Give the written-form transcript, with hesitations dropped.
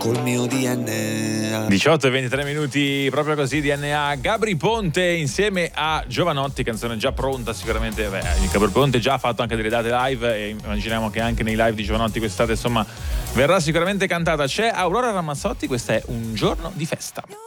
col mio DNA. 18 e 23 minuti, proprio così, DNA. Gabry Ponte insieme a Giovanotti, canzone già pronta sicuramente. Il Gabry Ponte già ha fatto anche delle date live e immaginiamo che anche nei live di Giovanotti quest'estate insomma verrà sicuramente cantata. C'è Aurora Ramazzotti, questa è Un giorno di festa.